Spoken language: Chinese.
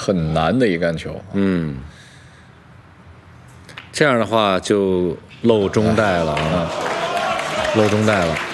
很难的一杆球。 嗯，这样的话就漏中带了啊，漏中带了。